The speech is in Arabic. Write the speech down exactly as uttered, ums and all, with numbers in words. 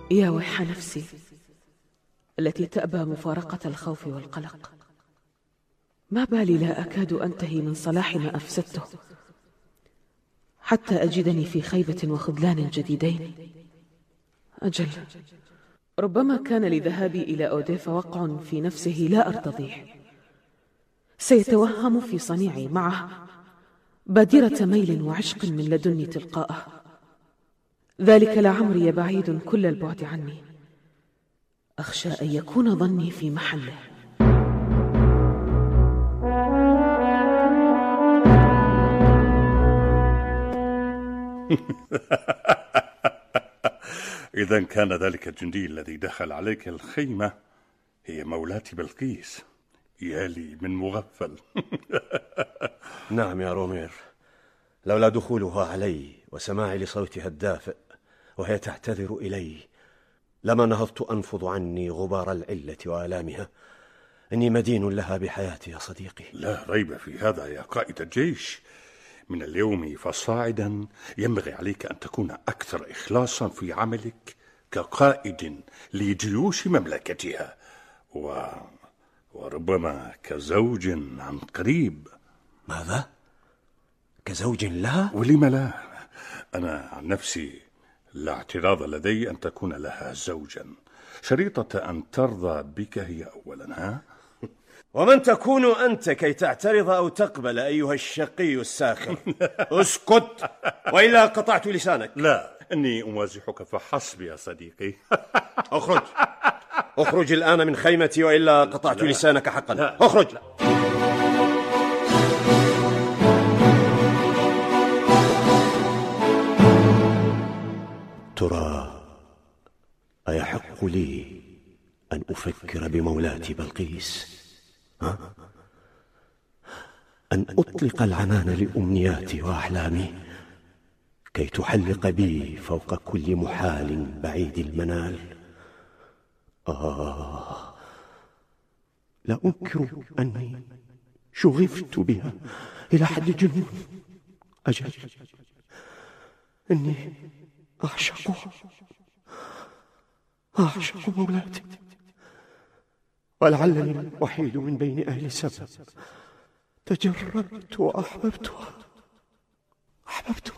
يا ويح نفسي التي تأبى مفارقة الخوف والقلق. ما بالي لا أكاد أنتهي من صلاح ما أفسدته حتى أجدني في خيبة وخذلان جديدين. أجل، ربما كان لذهابي إلى أوديفا وقع في نفسه لا أرتضيه. سيتوهم في صنيعي معه بادرة ميل وعشق من لدني تلقاءه. ذلك لعمري بعيد كل البعد عني. أخشى أن يكون ظني في محله. إذا كان ذلك الجندي الذي دخل عليك الخيمة هي مولاتي بلقيس. يا لي من مغفل. نعم يا رومير، لولا دخولها علي وسماعي لصوتها الدافئ وهي تعتذر إلي لما نهضت أنفض عني غبار العلة وآلامها. إني مدين لها بحياتي يا صديقي. لا ريب في هذا يا قائد الجيش. من اليوم فصاعدا ينبغي عليك أن تكون أكثر إخلاصا في عملك كقائد لجيوش مملكتها و... وربما كزوج عن قريب. ماذا؟ كزوج لها؟ ولم لا؟ أنا عن نفسي لا اعتراض لدي أن تكون لها زوجا، شريطة أن ترضى بك هي أولا. ها؟ ومن تكون أنت كي تعترض أو تقبل أيها الشقي الساخر؟ اسكت وإلا قطعت لسانك. لا، إني أمازحك فحسب يا صديقي. أخرج أخرج الآن من خيمتي وإلا قطعت لا. لسانك حقا. لا. أخرج لا. ترى أيحق لي أن أفكر بمولاتي بلقيس؟ ها؟ أن أطلق العنان لأمنياتي وأحلامي كي تحلق بي فوق كل محال بعيد المنال؟ آه، لا أنكر أني شغفت بها إلى حد الجنون. أجل، إني أعشقها، أعشق مولاتي، ولعلني الوحيد من بين أهل سبأ تجردت وأحببتها أحببتها